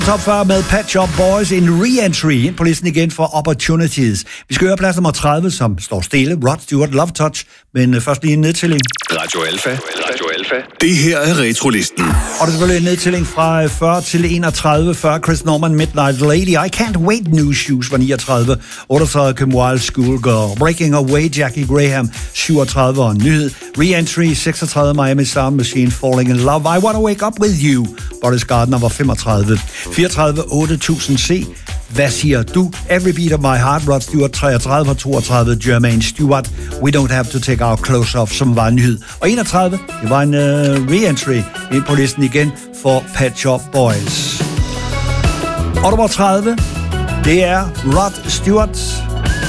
Top 40 med Pet Shop Boys, en re-entry ind på listen igen for Opportunities. Vi skal høre plads nummer 30, som står stille. Rod Stewart, Love Touch, men først lige en nedtælling. Radio Alpha. Det her er Retrolisten. Og det er selvfølgelig en nedtælling fra 40 til 31. 40 Chris Norman, Midnight Lady. I Can't Wait, New Shoes var 39. 38 Kim Wilde, Schoolgirl. Breaking Away, Jackie Graham, 37. Og nyhed. Re-entry, 36 Miami Sound Machine, Falling in Love. I Wanna Wake Up With You. Boris Gardner var 35. 34 8000 C. Hvad siger du? Every Beat of My Heart, Rod Stewart 33 og 32 Jermaine Stewart. We Don't Have to Take Our Clothes Off, som var en nyhed. Og 31, det var en re-entry ind på listen igen for Pet Shop Boys. Og nummer 30, det er Rod Stewart.